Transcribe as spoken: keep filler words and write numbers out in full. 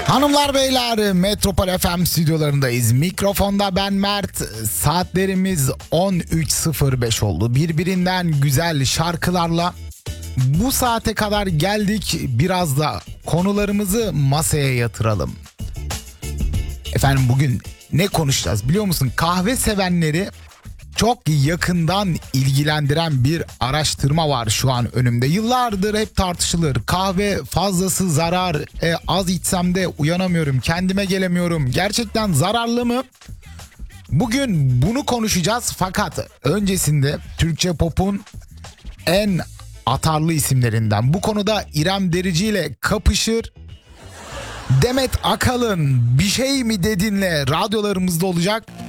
Hanımlar beyler, Metropol F M stüdyolarındayız. Mikrofonda ben Mert. Saatlerimiz on üç sıfır beş oldu. Birbirinden güzel şarkılarla bu saate kadar geldik. Biraz da konularımızı masaya yatıralım. Efendim bugün ne konuşacağız biliyor musun? Kahve sevenleri çok yakından ilgilendiren bir araştırma var şu an önümde. Yıllardır hep tartışılır. Kahve fazlası zarar, e, az içsem de uyanamıyorum, kendime gelemiyorum. Gerçekten zararlı mı? Bugün bunu konuşacağız fakat öncesinde Türkçe pop'un en atarlı isimlerinden, bu konuda İrem Derici ile kapışır. Demet Akalın Bir Şey Mi Dedin'le radyolarımızda olacak.